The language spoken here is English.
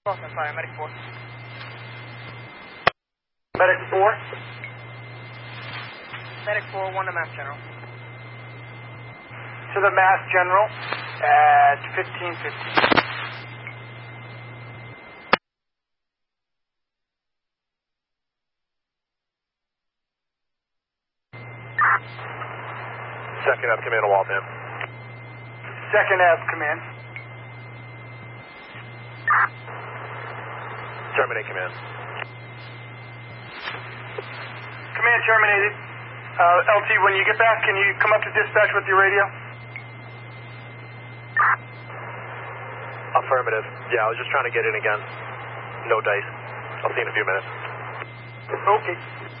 Boston Fire, Medic 4. Medic 4? Medic 4, 1 to Mass General. To the Mass General at 1550. Second Ave Command, Waltham. Second Ave Command. Terminate command. Command terminated. LT, when you get back, can you come up to dispatch with your radio? Affirmative. Yeah, I was just trying to get in again. No dice. I'll see you in a few minutes. Okay.